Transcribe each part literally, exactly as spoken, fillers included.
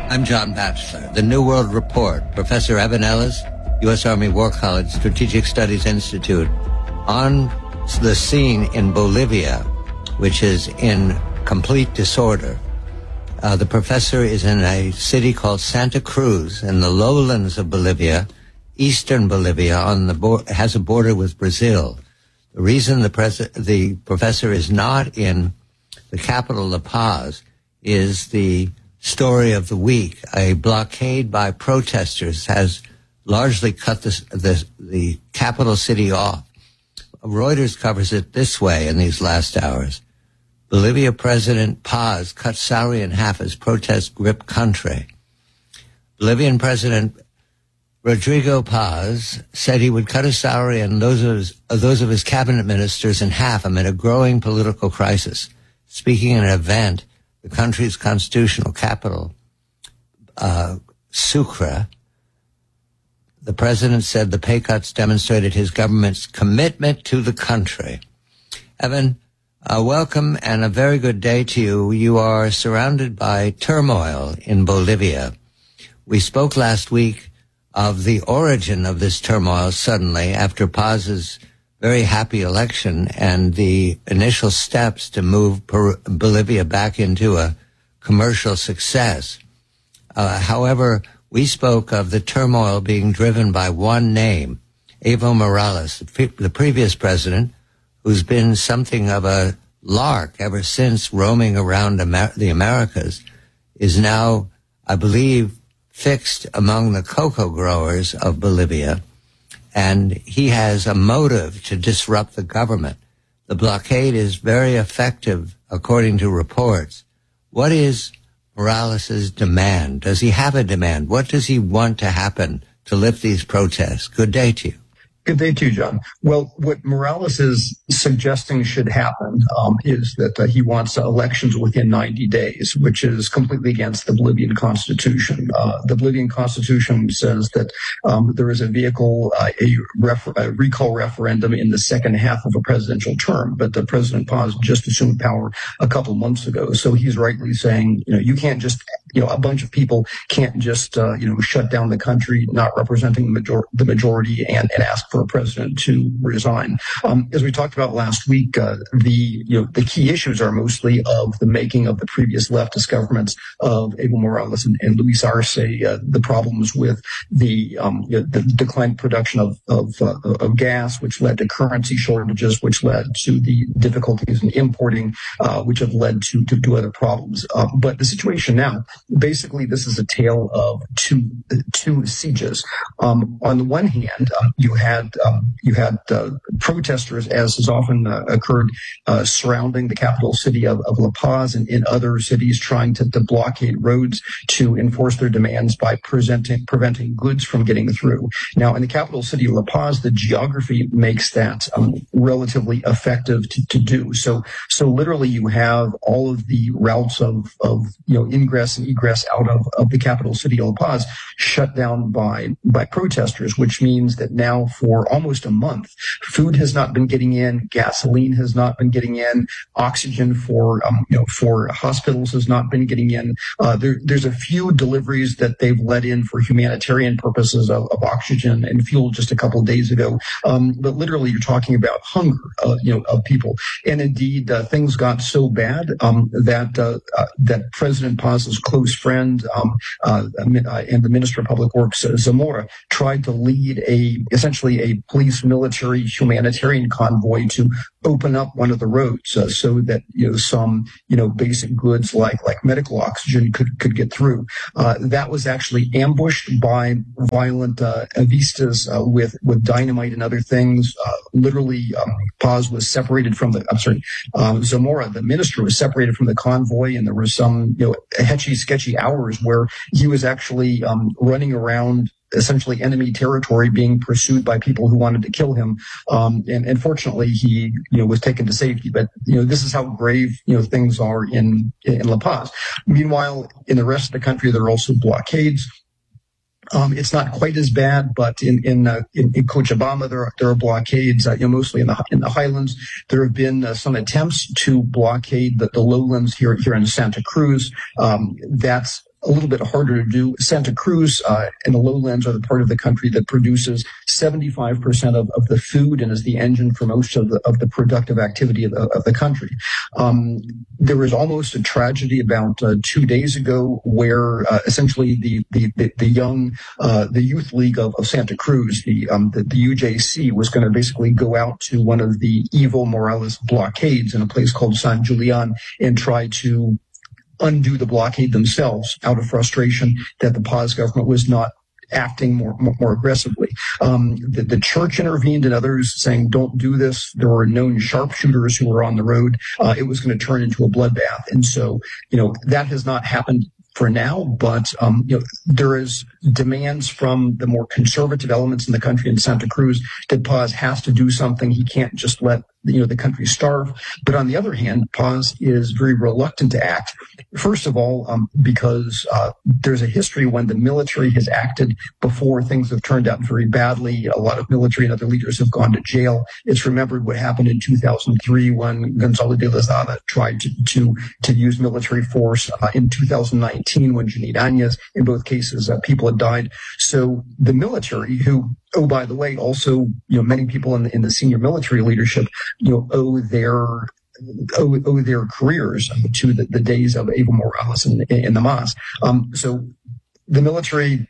I'm John Batchelor. The New World Report. Professor Evan Ellis, U S Army War College Strategic Studies Institute, on the scene in Bolivia, which is in complete disorder. Uh, the professor is in a city called Santa Cruz in the lowlands of Bolivia, eastern Bolivia, on the bo- has a border with Brazil. The reason the, pres- the professor is not in the capital, La Paz, is the story of the week. A blockade by protesters has largely cut the, the, the capital city off. Reuters covers it this way in these last hours. Bolivia President Paz cut salary in half as protests grip country. Bolivian President Rodrigo Paz said he would cut his salary and those of his, uh, those of his cabinet ministers in half amid a growing political crisis. Speaking at an event, the country's constitutional capital, uh, Sucre, the president said the pay cuts demonstrated his government's commitment to the country. Evan, uh, welcome and a very good day to you. You are surrounded by turmoil in Bolivia. We spoke last week of the origin of this turmoil suddenly after Paz's very happy election and the initial steps to move per- Bolivia back into a commercial success. Uh, however, we spoke of the turmoil being driven by one name, Evo Morales, the, pre- the previous president, who's been something of a lark ever since roaming around Amer- the Americas, is now, I believe, fixed among the cocoa growers of Bolivia. And he has a motive to disrupt the government. The blockade is very effective, according to reports. What is Morales' demand? Does he have a demand? What does he want to happen to lift these protests? Good day to you. Good day to you, John. Well, what Morales is suggesting should happen um, is that uh, he wants uh, elections within ninety days, which is completely against the Bolivian Constitution. Uh, the Bolivian Constitution says that um, there is a vehicle, uh, a, ref- a recall referendum in the second half of a presidential term, but the President Paz just assumed power a couple months ago. So he's rightly saying, you know, you can't just, you know, a bunch of people can't just, uh, you know, shut down the country, not representing the, major- the majority and, and ask for a president to resign. Um, as we talked about last week, uh, the you know the key issues are mostly of the making of the previous leftist governments of Evo Morales and, and Luis Arce, uh, the problems with the um, you know, the declined production of of, uh, of gas, which led to currency shortages, which led to the difficulties in importing, uh, which have led to to, to other problems. Uh, but the situation now, basically, this is a tale of two two sieges. Um, on the one hand, uh, you had um, you had uh, protesters, as has often uh, occurred, uh, surrounding the capital city of, of La Paz and in other cities, trying to, to blockade roads to enforce their demands by presenting, preventing goods from getting through. Now, in the capital city of La Paz, the geography makes that um, relatively effective to, to do. So, so literally, you have all of the routes of, of you know ingress and egress out of, of the capital city of La Paz shut down by by protesters, which means that now for almost a month, food has not been getting in, gasoline has not been getting in, oxygen for um, you know for hospitals has not been getting in. Uh, there, there's a few deliveries that they've let in for humanitarian purposes of, of oxygen and fuel just a couple of days ago. Um, but literally, you're talking about hunger, uh, you know, of people. And indeed, uh, things got so bad um, that uh, uh, that President Paz's close friend um, uh, and the Minister of Public Works, uh, Zamora, tried to lead a essentially a police, military, humanitarian convoy to open up one of the roads uh, so that you know some you know basic goods like like medical oxygen could could get through. Uh, that was actually ambushed by violent uh, avistas uh, with with dynamite and other things. Uh, literally, um, Paz was separated from the. I'm sorry, um, Zamora, the minister, was separated from the convoy, and there was some you know hetchy, sketchy hours where he was actually um, running around essentially enemy territory, being pursued by people who wanted to kill him. Um, and, and fortunately, he, you know, was taken to safety. But, you know, this is how grave, you know, things are in, in La Paz. Meanwhile, in the rest of the country, there are also blockades. Um, it's not quite as bad, but in in, uh, in, in Cochabamba there are, there are blockades. Uh, you know, mostly in the in the highlands. There have been uh, some attempts to blockade the, the lowlands here here in Santa Cruz. Um, that's a little bit harder to do. Santa Cruz uh, and the lowlands are the part of the country that produces seventy-five percent of, of the food and is the engine for most of the, of the productive activity of the, of the country. Um, there was almost a tragedy about uh, two days ago where uh, essentially the, the, the, the young, uh, the youth league of, of Santa Cruz, the, um, the, the U J C, was going to basically go out to one of the Evo Morales blockades in a place called San Julian and try to undo the blockade themselves out of frustration that the Paz government was not acting more more, more aggressively. Um, the, the church intervened and others saying, don't do this. There were known sharpshooters who were on the road. Uh, it was going to turn into a bloodbath. And so, you know, that has not happened for now, but um, you know, there is demands from the more conservative elements in the country in Santa Cruz that Paz has to do something. He can't just let you know the country starve. But on the other hand, Paz is very reluctant to act. First of all, um, because uh, there's a history when the military has acted before things have turned out very badly. A lot of military and other leaders have gone to jail. It's remembered what happened in two thousand three when Gonzalo de Lozada tried to to, to use military force. Uh, in two thousand nineteen, when Janine Áñez, in both cases, uh, people had died. So the military, who, oh, by the way, also, you know, many people in the, in the senior military leadership, you know, owe their owe, owe their careers to the, the days of Evo Morales and, and the M A S. Um, so the military,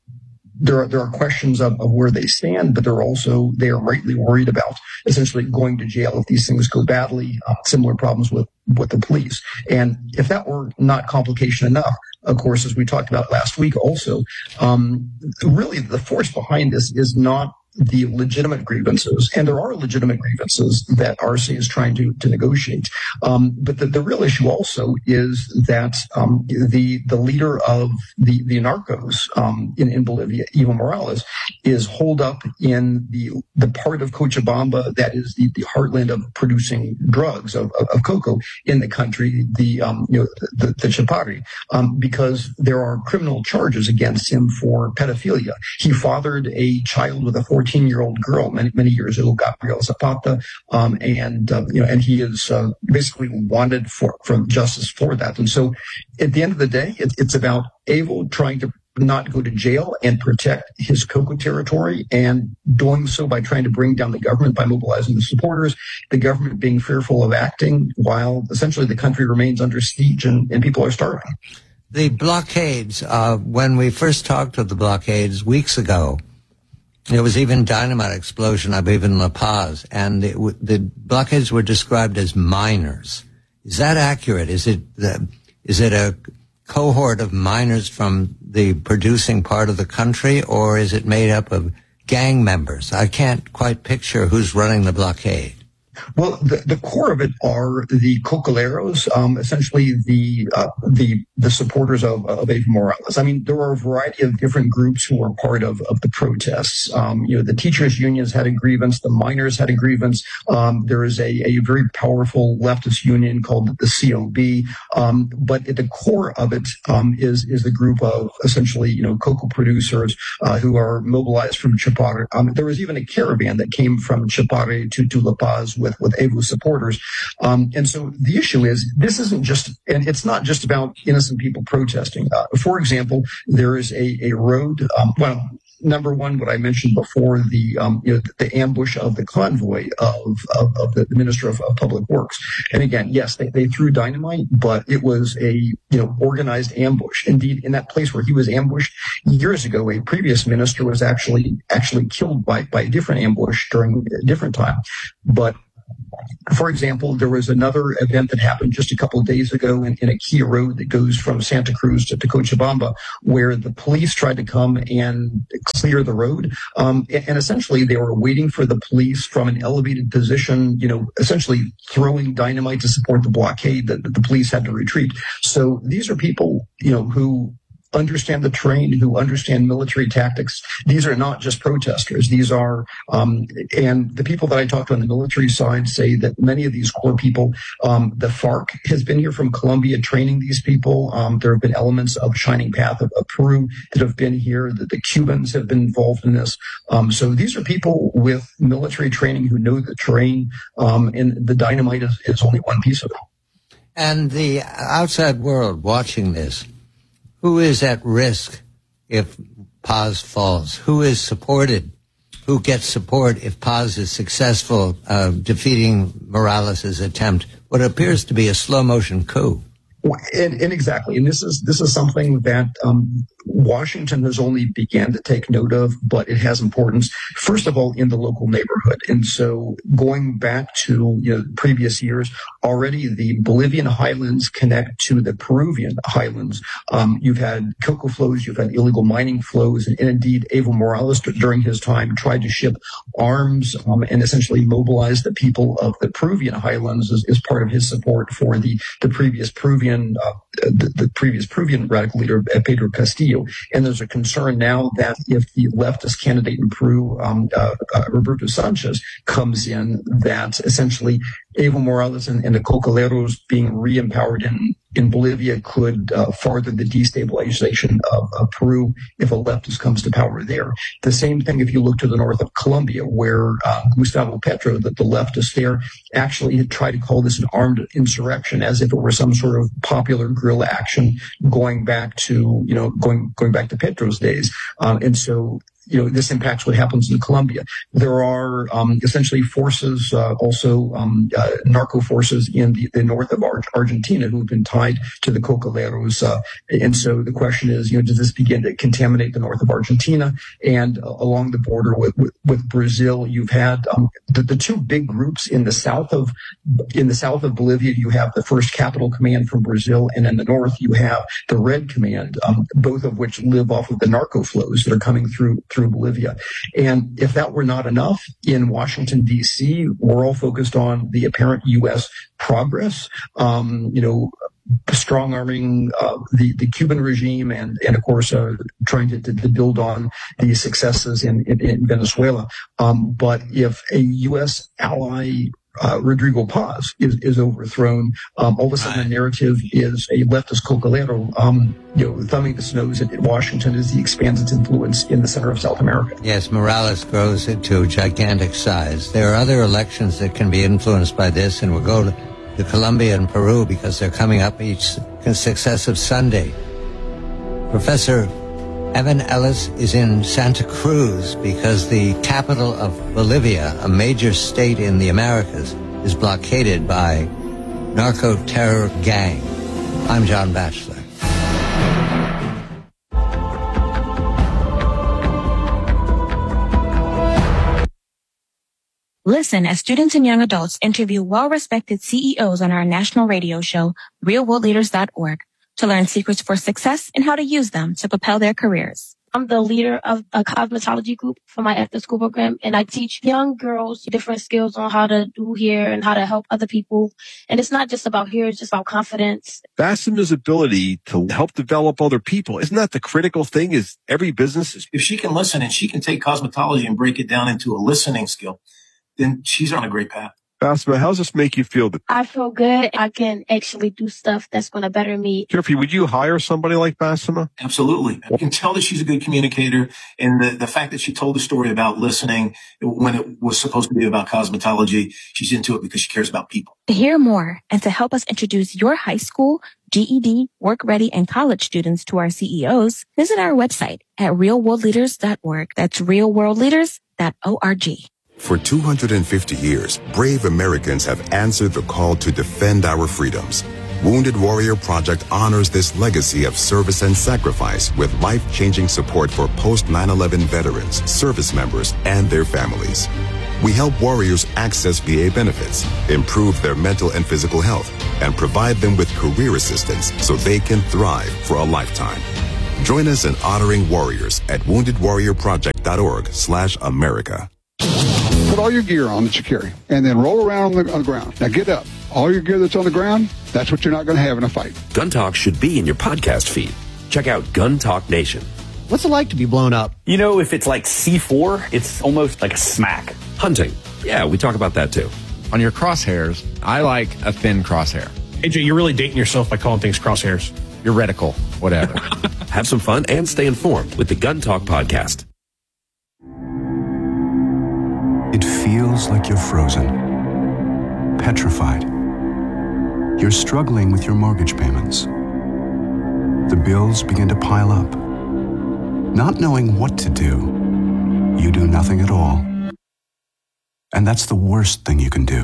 there are there are questions of, of where they stand, but they're also they are rightly worried about essentially going to jail if these things go badly. Uh, similar problems with with the police, and if that were not complication enough, of course, as we talked about last week, also, um, really the force behind this is not the legitimate grievances, and there are legitimate grievances that R C is trying to, to negotiate. Um, but the, the real issue also is that um, the the leader of the the narcos um, in, in Bolivia, Evo Morales, is holed up in the the part of Cochabamba that is the, the heartland of producing drugs of, of, of cocoa in the country, the um, you know the, the Chapare, um, because there are criminal charges against him for pedophilia. He fathered a child with a fourteen-year-old girl many many years ago, Gabriel Zapata, um, and uh, you know, and he is uh, basically wanted for from justice for that. And so, at the end of the day, it, it's about Evo trying to not go to jail and protect his cocoa territory, and doing so by trying to bring down the government by mobilizing the supporters, the government being fearful of acting, while essentially the country remains under siege and, and people are starving. The blockades, uh, when we first talked of the blockades weeks ago, there was even dynamite explosion, I believe, in La Paz, and it w- the blockades were described as miners. Is that accurate? Is it the, is it a cohort of miners from the producing part of the country, or is it made up of gang members? I can't quite picture who's running the blockade. Well, the, the core of it are the cocoleros, um, essentially the uh, the the supporters of, of Evo Morales. I mean, there are a variety of different groups who are part of, of the protests. Um, you know, the teachers' unions had a grievance, the miners had a grievance. Um, there is a, a very powerful leftist union called the C O B. Um, but at the core of it um, is is the group of essentially, you know, cocoa producers uh, who are mobilized from Chapare. Um, there was even a caravan that came from Chapare to, to La Paz with with Evo supporters. Um, and so the issue is, this isn't just, and it's not just about innocent people protesting. Uh, for example, there is a, a road, um, well, number one, what I mentioned before, the um, you know the ambush of the convoy of of, of the Minister of, of Public Works. And again, yes, they, they threw dynamite, but it was a you know organized ambush. Indeed, in that place where he was ambushed years ago, a previous minister was actually actually killed by by a different ambush during a different time. But for example, there was another event that happened just a couple of days ago in, in a key road that goes from Santa Cruz to, to Cochabamba, where the police tried to come and clear the road. Um, and, and essentially, they were waiting for the police from an elevated position, you know, essentially throwing dynamite to support the blockade that, that the police had to retreat. So these are people, you know, who understand the terrain, who understand military tactics. These are not just protesters. These are, um, and the people that I talked to on the military side say that many of these core people, um, the FARC has been here from Colombia training these people. Um, there have been elements of Shining Path of, of Peru that have been here. The, the Cubans have been involved in this. Um, so these are people with military training who know the terrain, um, and the dynamite is, is only one piece of it. And the outside world watching this, Who is at risk if Paz falls? Who is supported? Who gets support if Paz is successful uh, defeating Morales' attempt, what appears to be a slow-motion coup? And, and exactly, and this is this is something that um, Washington has only began to take note of, but it has importance. First of all, in the local neighborhood, and so going back to you know previous years, already the Bolivian highlands connect to the Peruvian highlands. Um, you've had cocoa flows, you've had illegal mining flows, and, and indeed, Evo Morales during his time tried to ship arms um, and essentially mobilize the people of the Peruvian highlands as, as part of his support for the the previous Peruvian. Uh, the, the previous Peruvian radical leader, Pedro Castillo. And there's a concern now that if the leftist candidate in Peru, um, uh, uh, Roberto Sanchez, comes in, that essentially Evo Morales and, and the Cocaleros being re-empowered in, in Bolivia could uh, further the destabilization of, of Peru if a leftist comes to power there. The same thing if you look to the north of Colombia, where uh, Gustavo Petro, the, the leftist there, actually had tried to call this an armed insurrection as if it were some sort of popular guerrilla action going back to, you know, going going back to Petro's days. Um, and so, you know, this impacts what happens in Colombia. There are um, essentially forces, uh, also um, uh, narco forces in the, the north of Ar- Argentina who have been tied to the Cocaleros. Uh, and so the question is, you know, does this begin to contaminate the north of Argentina? And uh, along the border with, with, with Brazil, you've had um, the, the two big groups in the south of in the south of Bolivia. You have the First Capital Command from Brazil, and in the north you have the Red Command, um, both of which live off of the narco flows that are coming through. through Bolivia. And if that were not enough, in Washington, D C, we're all focused on the apparent U S progress, um, you know, strong arming uh, the, the Cuban regime and, and of course, uh, trying to, to, to build on the successes in, in, in Venezuela. Um, but if a U S ally Uh, Rodrigo Paz is, is overthrown, um, all of a sudden the narrative is a leftist Cocalero, um, you know, thumbing its nose at, at Washington as he expands its influence in the center of South America. Yes, Morales grows into gigantic size. There are other elections that can be influenced by this, and we'll go to, to Colombia and Peru because they're coming up each successive Sunday. Professor Evan Ellis is in Santa Cruz because the capital of Bolivia, a major state in the Americas, is blockaded by narco-terror gang. I'm John Batchelor. Listen as students and young adults interview well-respected C E Os on our national radio show, real world leaders dot org. To learn secrets for success and how to use them to propel their careers. I'm the leader of a cosmetology group for my after-school program, and I teach young girls different skills on how to do hair and how to help other people. And it's not just about hair, it's just about confidence. Bassema's ability to help develop other people, isn't that the critical thing? Is every business is... If she can listen and she can take cosmetology and break it down into a listening skill, then she's on a great path. Bassema, how does this make you feel? I feel good. I can actually do stuff that's going to better me. Jeffrey, would you hire somebody like Bassema? Absolutely. You can tell that she's a good communicator. And the, the fact that she told the story about listening when it was supposed to be about cosmetology, she's into it because she cares about people. To hear more and to help us introduce your high school, G E D, work ready, and college students to our C E Os, visit our website at real world leaders dot org. That's real world leaders dot org. For two hundred fifty years, brave Americans have answered the call to defend our freedoms. Wounded Warrior Project honors this legacy of service and sacrifice with life-changing support for post nine eleven veterans, service members, and their families. We help warriors access V A benefits, improve their mental and physical health, and provide them with career assistance so they can thrive for a lifetime. Join us in honoring warriors at wounded warrior project dot org slash America. Put all your gear on that you carry, and then roll around on the, on the ground. Now get up. All your gear that's on the ground, that's what you're not going to have in a fight. Gun Talk should be in your podcast feed. Check out Gun Talk Nation. What's it like to be blown up? You know, if it's like C four, it's almost like a smack. Hunting. Yeah, we talk about that too. On your crosshairs, I like a thin crosshair. A J, you're really dating yourself by calling things crosshairs. Your reticle, whatever. Have some fun and stay informed with the Gun Talk podcast. It feels like you're frozen, petrified. You're struggling with your mortgage payments. the bills begin to pile up. Not knowing what to do, you do nothing at all. And that's the worst thing you can do.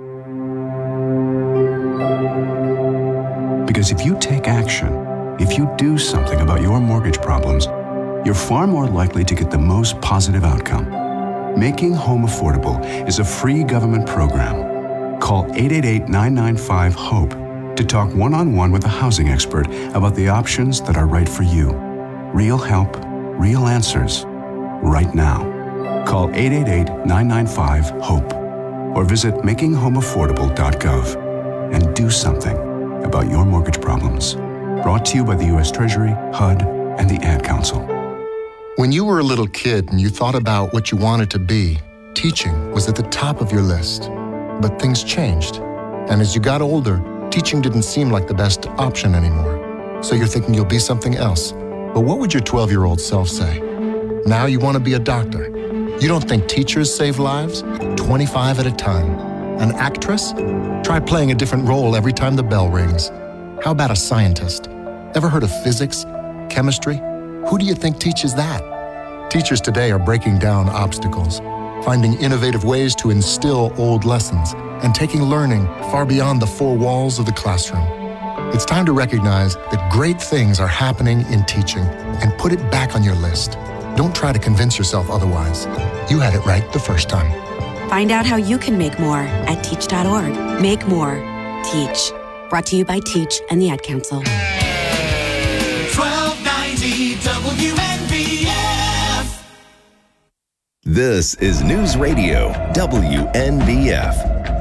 Because if you take action, if you do something about your mortgage problems, you're far more likely to get the most positive outcome. Making Home Affordable is a free government program. Call eight eight eight, nine nine five, HOPE to talk one-on-one with a housing expert about the options that are right for you. Real help, real answers, right now. Call eight eight eight, nine nine five, HOPE or visit making home affordable dot gov and do something about your mortgage problems. Brought to you by the U S Treasury, H U D, and the Ad Council. When you were a little kid and you thought about what you wanted to be, teaching was at the top of your list. But things changed. And as you got older, teaching didn't seem like the best option anymore. So you're thinking you'll be something else. But what would your twelve-year-old self say? Now you want to be a doctor. You don't think teachers save lives? twenty-five at a time. An actress? Try playing a different role every time the bell rings. How about a scientist? Ever heard of physics? Chemistry? Who do you think teaches that? Teachers today are breaking down obstacles, finding innovative ways to instill old lessons, and taking learning far beyond the four walls of the classroom. It's time to recognize that great things are happening in teaching and put it back on your list. Don't try to convince yourself otherwise. You had it right the first time. Find out how you can make more at teach dot org. Make more. Teach. Brought to you by Teach and the Ad Council. twelve ninety W N B F. This is News Radio W N B F.